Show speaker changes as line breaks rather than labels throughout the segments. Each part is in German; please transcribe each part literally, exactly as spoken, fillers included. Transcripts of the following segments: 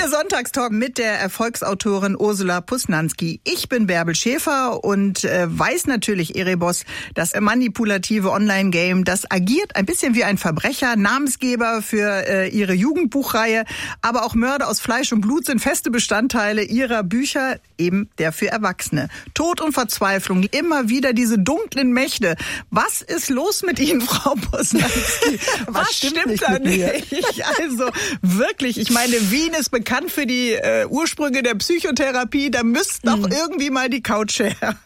Der Sonntagstalk mit der Erfolgsautorin Ursula Posnanski. Ich bin Bärbel Schäfer und äh, weiß natürlich, Erebos, das manipulative Online-Game, das agiert ein bisschen wie ein Verbrecher, Namensgeber für äh, ihre Jugendbuchreihe, aber auch Mörder aus Fleisch und Blut sind feste Bestandteile ihrer Bücher, eben der für Erwachsene. Tod und Verzweiflung, immer wieder diese dunklen Mächte. Was ist los mit Ihnen, Frau Posnanski? Was, Was stimmt, stimmt da nicht? Also wirklich, ich meine, Wien ist bekannt für die äh, Ursprünge der Psychotherapie, da müsste doch mhm. irgendwie mal die Couch her.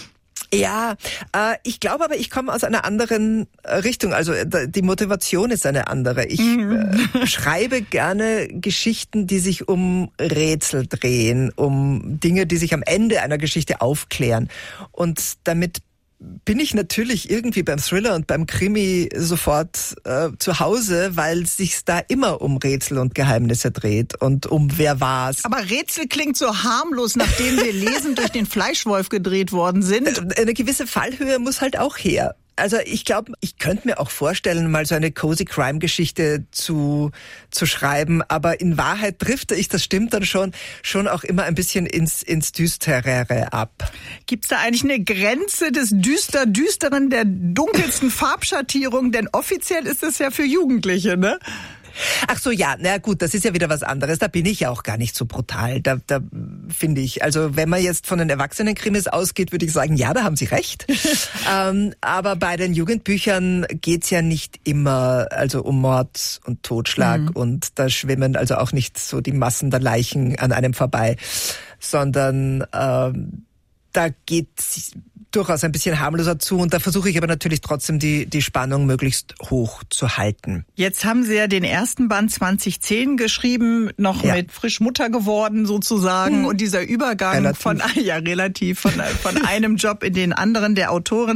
Ja, äh, ich glaube aber, ich komme aus einer anderen Richtung. Also die Motivation ist eine andere. Ich mhm. äh, schreibe gerne Geschichten, die sich um Rätsel drehen, um Dinge, die sich am Ende einer Geschichte aufklären. Und damit bin ich natürlich irgendwie beim Thriller und beim Krimi sofort äh, zu Hause, weil es sich da immer um Rätsel und Geheimnisse dreht und um wer war's.
Aber Rätsel klingt so harmlos, nachdem wir lesend durch den Fleischwolf gedreht worden sind.
Eine gewisse Fallhöhe muss halt auch her. Also ich glaube, ich könnte mir auch vorstellen, mal so eine Cozy Crime Geschichte zu zu schreiben, aber in Wahrheit drifte ich, das stimmt dann schon, schon auch immer ein bisschen ins ins Düsterere ab.
Gibt's da eigentlich eine Grenze des düster-düsteren, der dunkelsten Farbschattierung? Denn offiziell ist es ja für Jugendliche, ne?
Ach so, ja, na gut, das ist ja wieder was anderes. Da bin ich ja auch gar nicht so brutal. Da, da finde ich, also wenn man jetzt von den Erwachsenenkrimis ausgeht, würde ich sagen, ja, da haben Sie recht. ähm, aber bei den Jugendbüchern geht's ja nicht immer also um Mord und Totschlag mhm. und da schwimmen also auch nicht so die Massen der Leichen an einem vorbei, sondern ähm, da geht's durchaus ein bisschen harmloser zu und da versuche ich aber natürlich trotzdem die die Spannung möglichst hoch zu halten.
Jetzt haben Sie ja den ersten Band zwanzig zehn geschrieben, noch ja. mit frisch Mutter geworden sozusagen hm. und dieser Übergang relativ. von ja relativ von von einem Job in den anderen der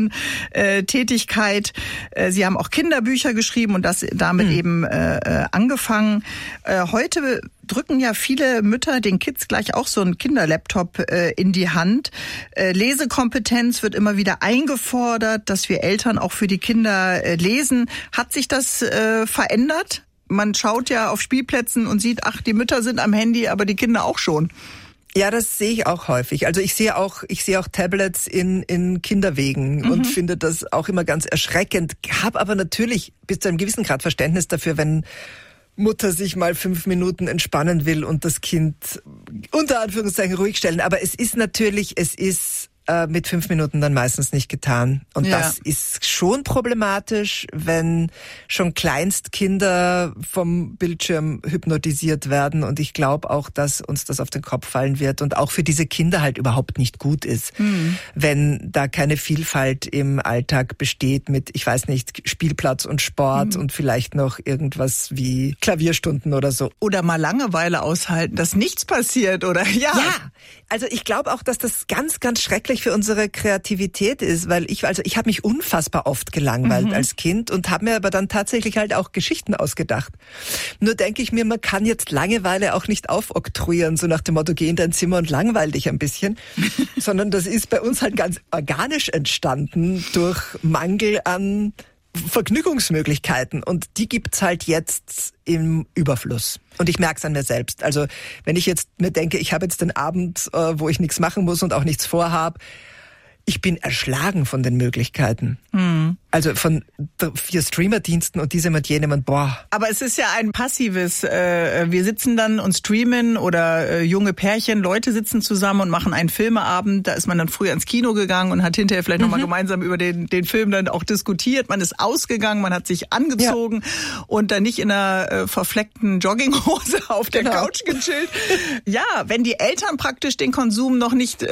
Autorentätigkeit. Äh, Sie haben auch Kinderbücher geschrieben und das damit hm. eben äh, angefangen. Äh, heute drücken ja viele Mütter den Kids gleich auch so einen Kinderlaptop äh, in die Hand. Äh, Lesekompetenz wird immer wieder eingefordert, dass wir Eltern auch für die Kinder äh, lesen. Hat sich das äh, verändert? Man schaut ja auf Spielplätzen und sieht, ach, die Mütter sind am Handy, aber die Kinder auch schon.
Ja, das sehe ich auch häufig. Also ich sehe auch, ich sehe auch Tablets in in Kinderwegen mhm. und finde das auch immer ganz erschreckend. Habe aber natürlich bis zu einem gewissen Grad Verständnis dafür, wenn Mutter sich mal fünf Minuten entspannen will und das Kind unter Anführungszeichen ruhig stellen. Aber es ist natürlich, es ist äh, mit fünf Minuten dann meistens nicht getan. Und ja. das ist schon problematisch, wenn schon Kleinstkinder vom Bildschirm hypnotisiert werden. Und ich glaube auch, dass uns das auf den Kopf fallen wird und auch für diese Kinder halt überhaupt nicht gut ist, mhm. wenn da keine Vielfalt im Alltag besteht mit, ich weiß nicht, Spielplatz und Sport mhm. und vielleicht noch irgendwas wie Klavierstunden oder so.
Oder mal Langeweile aushalten, dass nichts passiert, oder? Ja,
ja. Also ich glaube auch, dass das ganz, ganz schrecklich für unsere Kreativität ist, weil ich, also ich habe mich unfassbar oft gelangweilt mhm. als Kind und habe mir aber dann tatsächlich halt auch Geschichten ausgedacht. Nur denke ich mir, man kann jetzt Langeweile auch nicht aufoktroyieren, so nach dem Motto, geh in dein Zimmer und langweil dich ein bisschen, sondern das ist bei uns halt ganz organisch entstanden durch Mangel an Vergnügungsmöglichkeiten und die gibt's halt jetzt im Überfluss. Und ich merke es an mir selbst. Also wenn ich jetzt mir denke, ich habe jetzt den Abend, äh, wo ich nichts machen muss und auch nichts vorhab, ich bin erschlagen von den Möglichkeiten. Mhm. Also von vier Streamerdiensten und diesem und jenem und boah.
Aber es ist ja ein passives, äh, wir sitzen dann und streamen oder äh, junge Pärchen, Leute sitzen zusammen und machen einen Filmeabend. Da ist man dann früher ins Kino gegangen und hat hinterher vielleicht mhm. nochmal gemeinsam über den, den Film dann auch diskutiert. Man ist ausgegangen, man hat sich angezogen ja. und dann nicht in einer äh, verfleckten Jogginghose auf der genau. Couch gechillt. Ja, wenn die Eltern praktisch den Konsum noch nicht äh,